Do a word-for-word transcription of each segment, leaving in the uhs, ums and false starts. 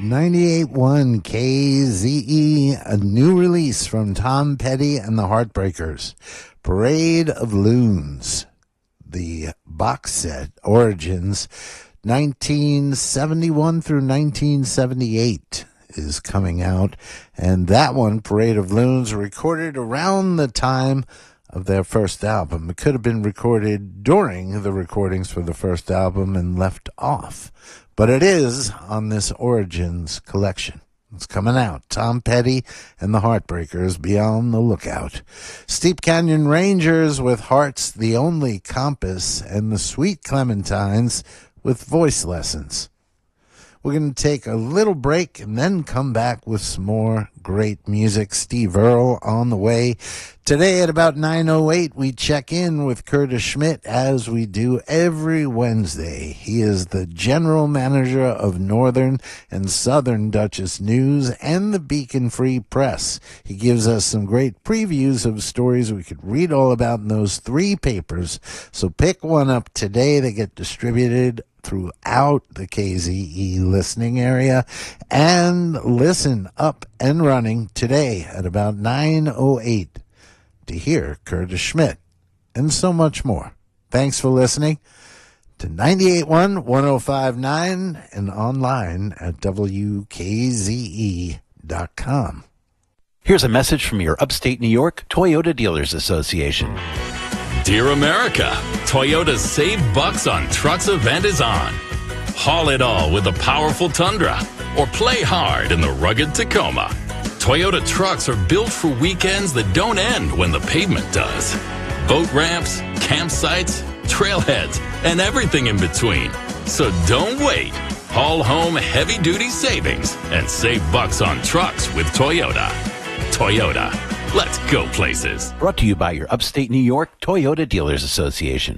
ninety-eight point one K Z E, a new release from Tom Petty and the Heartbreakers, Parade of Loons. The box set, Origins, nineteen seventy-one through nineteen seventy-eight, is coming out. And that one, Parade of Loons, recorded around the time of their first album. It could have been recorded during the recordings for the first album and left off. But it is on this Origins collection. It's coming out. Tom Petty and the Heartbreakers, be on the lookout. Steep Canyon Rangers with Heart's the Only Compass, and the Sweet Clementines with Voice Lessons. We're going to take a little break and then come back with some more great music. Steve Earle on the way. Today at about nine oh eight, we check in with Curtis Schmidt as we do every Wednesday. He is the general manager of Northern and Southern Dutchess News and the Beacon Free Press. He gives us some great previews of stories we could read all about in those three papers. So pick one up today. They get distributed throughout the K Z E listening area, and listen up and running today at about nine oh eight to hear Curtis Schmidt and so much more. Thanks for listening to ninety-eight point one, one oh five point nine and online at W K Z E dot com. Here's a message from your upstate New York Toyota Dealers Association. Dear America, Toyota's Save Bucks on Trucks event is on. Haul it all with the powerful Tundra, or play hard in the rugged Tacoma. Toyota trucks are built for weekends that don't end when the pavement does. Boat ramps, campsites, trailheads, and everything in between. So don't wait. Haul home heavy-duty savings and save bucks on trucks with Toyota. Toyota. Let's go places. Brought to you by your upstate New York Toyota Dealers Association.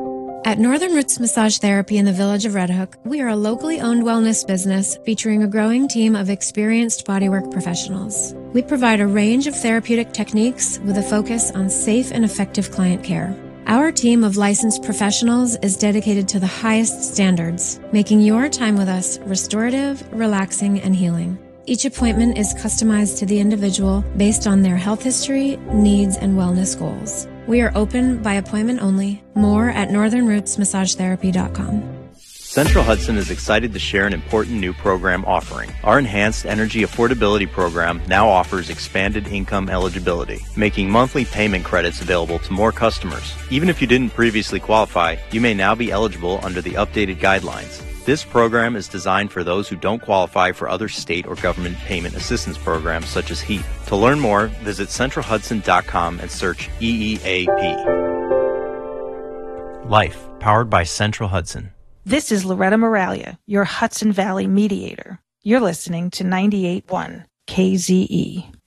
At Northern Roots Massage Therapy in the village of Red Hook, we are a locally owned wellness business featuring a growing team of experienced bodywork professionals. We provide a range of therapeutic techniques with a focus on safe and effective client care. Our team of licensed professionals is dedicated to the highest standards, making your time with us restorative, relaxing, and healing. Each appointment is customized to the individual based on their health history, needs, and wellness goals. We are open by appointment only. More at northern roots massage therapy dot com. Central Hudson is excited to share an important new program offering. Our Enhanced Energy Affordability Program now offers expanded income eligibility, making monthly payment credits available to more customers. Even if you didn't previously qualify, you may now be eligible under the updated guidelines. This program is designed for those who don't qualify for other state or government payment assistance programs such as HEAP. To learn more, visit central hudson dot com and search E E A P. Life, powered by Central Hudson. This is Loretta Moralia, your Hudson Valley mediator. You're listening to ninety-eight point one K Z E.